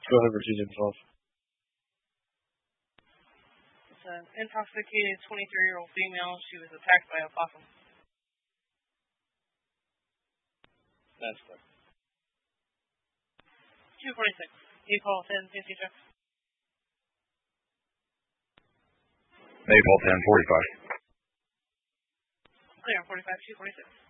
Go ahead for 212. It's an intoxicated 23-year-old female. She was attacked by a possum. That's correct. 246. Default 10, CNC check. Default 10, 45. Clear on 45, 246.